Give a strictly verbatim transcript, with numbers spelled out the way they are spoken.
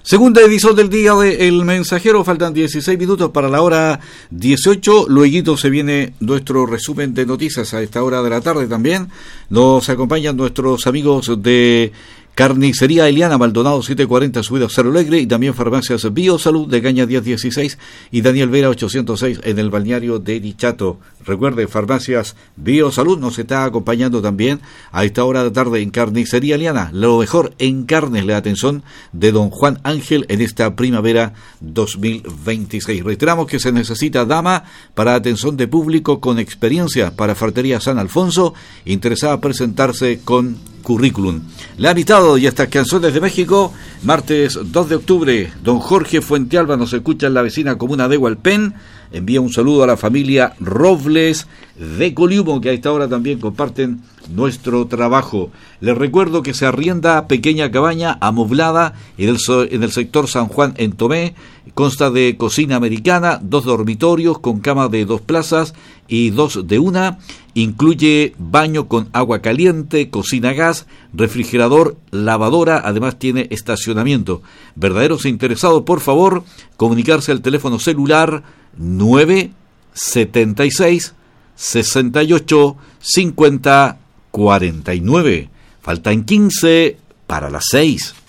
Segunda edición del día de El Mensajero, faltan dieciséis minutos para la hora dieciocho, luego se viene nuestro resumen de noticias a esta hora de la tarde también. Nos acompañan nuestros amigos de Carnicería Eliana, Maldonado setecientos cuarenta, subida Cerro Alegre, y también Farmacias Biosalud de Caña diez dieciséis y Daniel Vera ochocientos seis en el balneario de Dichato. Recuerde, Farmacias Biosalud nos está acompañando también a esta hora de la tarde en Carnicería Eliana, lo mejor en carnes, la atención de don Juan Ángel en esta primavera dos mil veintiséis. Reiteramos que se necesita dama para atención de público con experiencia para Fartería San Alfonso, interesada en presentarse con currículum. Le ha invitado y estas canciones de México, martes dos de octubre, don Jorge Fuentealba nos escucha en la vecina comuna de Hualpén, envía un saludo a la familia Robles de Coliumo, que a esta hora también comparten nuestro trabajo. Les recuerdo que se arrienda pequeña cabaña amoblada en el, en el sector San Juan en Tomé, consta de cocina americana, dos dormitorios con cama de dos plazas y dos de una, incluye baño con agua caliente, cocina a gas, refrigerador, lavadora, además tiene estacionamiento. Verdaderos interesados, por favor, comunicarse al teléfono celular nueve setenta y seis sesenta y ocho cincuenta cuarenta y nueve. Faltan quince para las seis.